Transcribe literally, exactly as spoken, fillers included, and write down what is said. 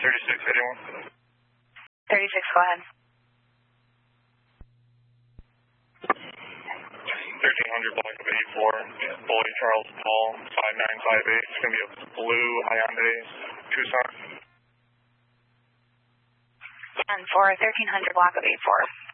thirty-six eighty-one. thirty-six, go ahead. thirteen hundred block of eighty-four, Boy Charles Paul, five nine five eight. It's going to be a blue Hyundai Tucson. And for thirteen hundred block of eighty-four.